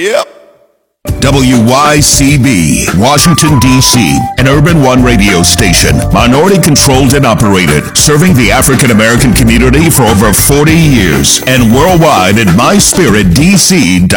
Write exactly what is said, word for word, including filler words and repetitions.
Yep. W Y C B, Washington, D C, an Urban One radio station, minority-controlled and operated, serving the African-American community for over forty years, and worldwide at my spirit D C dot com.